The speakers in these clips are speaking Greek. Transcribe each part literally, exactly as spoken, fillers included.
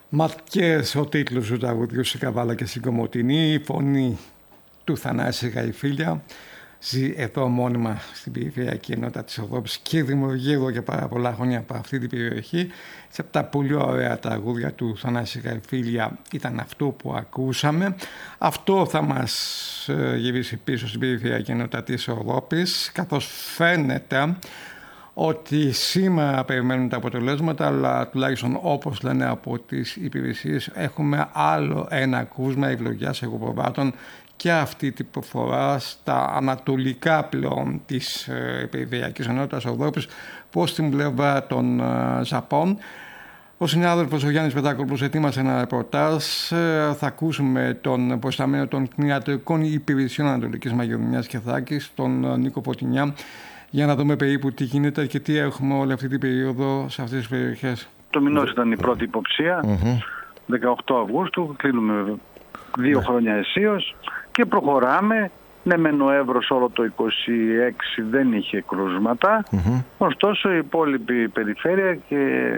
Ματιές ο τίτλος του τραγουδιού σε Καβάλα και στην Κομοτηνή, η φωνή του Θανάση Γαϊφίλια. Ζει εδώ μόνιμα στην περιφερειακή ενότητα της Ευρώπης και δημιουργεί εδώ για πάρα πολλά χρόνια από αυτή την περιοχή. Σε από τα πολύ ωραία τραγούδια του Θανάση Γαϊφίλια ήταν αυτό που ακούσαμε. Αυτό θα μας γυρίσει πίσω στην περιφερειακή ενότητα της Ευρώπης, καθώς φαίνεται ότι σήμερα περιμένουν τα αποτελέσματα, αλλά τουλάχιστον όπως λένε από τις υπηρεσίες έχουμε άλλο ένα κρούσμα ευλογιάς εγωπροβάτων και αυτή την προφορά στα ανατολικά πλέον της ε, περιφερειακής ενότητας Ευρώπης, προς την πλευρά των ε, Ζαπών. Ο συνάδελφος ο Γιάννης Πετάκολος ετοίμασε ένα ρεπορτάζ. Ε, θα ακούσουμε τον προϊσταμένο των κτηνιατρικών υπηρεσιών Ανατολικής Μακεδονίας και Θράκης, τον ε, Νίκο Φωτεινιά, για να δούμε περίπου τι γίνεται και τι έχουμε όλη αυτή την περίοδο σε αυτές τις περιοχές. Το μηνός ήταν η πρώτη υποψία, mm-hmm. δεκαοκτώ Αυγούστου, κλείνουμε δύο yeah. χρόνια αισίως και προχωράμε. Ναι, μεν ο Εύρος όλο το είκοσι έξι δεν είχε κρούσματα, mm-hmm. ωστόσο η υπόλοιπη περιφέρεια και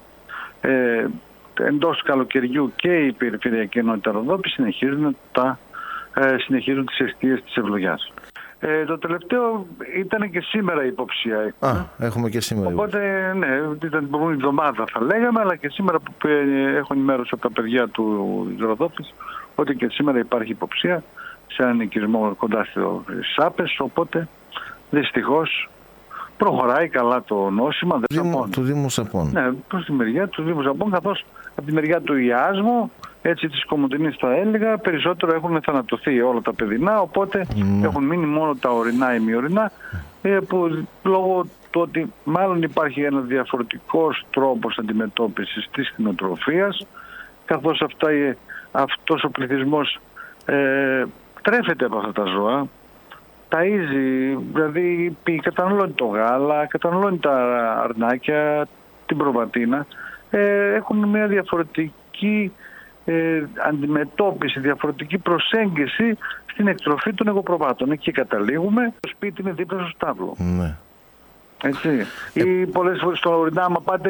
ε, εντός καλοκαιριού και η περιφερειακή ενότητα Ροδόπη συνεχίζουν, τα, ε, συνεχίζουν τις εστίες της ευλογιάς. Ε, το τελευταίο ήταν και σήμερα η υποψία. Α, έχουμε και σήμερα. Οπότε, ναι, ήταν την προηγούμενη εβδομάδα θα λέγαμε, αλλά και σήμερα που έχω ενημέρωση από τα παιδιά του Ροδόπης ότι και σήμερα υπάρχει υποψία σε έναν οικισμό κοντά στις Σάπες, οπότε δυστυχώς προχωράει καλά το νόσημα. Δήμου, του Δήμου Σαπών. Ναι, προς τη μεριά του Δήμου Σαπών, καθώς από τη μεριά του Ιάσμου, έτσι της Κομοτηνής θα έλεγα, περισσότερο έχουν θανατωθεί όλα τα παιδινά, οπότε mm. έχουν μείνει μόνο τα ορεινά ή μη ορεινά, που λόγω του ότι μάλλον υπάρχει ένα διαφορετικός τρόπος αντιμετώπισης της κτηνοτροφίας, καθώς αυτά, αυτός ο πληθυσμός ε, τρέφεται από αυτά τα ζώα, ταΐζει, δηλαδή καταναλώνει το γάλα, καταναλώνει τα αρνάκια, την προβατίνα, ε, έχουν μια διαφορετική ε, αντιμετώπιση, διαφορετική προσέγγιση στην εκτροφή των εγωπροβάτων. Εκεί καταλήγουμε, το σπίτι είναι δίπλα στο στάβλο. Ναι. Έτσι. Ε... Ή πολλές φορές στο ορεινά, άμα πάτε,